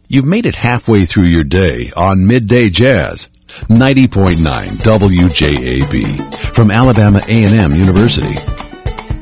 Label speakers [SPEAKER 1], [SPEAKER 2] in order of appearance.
[SPEAKER 1] You've made it halfway through your day on Midday Jazz. 90.9 WJAB from Alabama A&M University.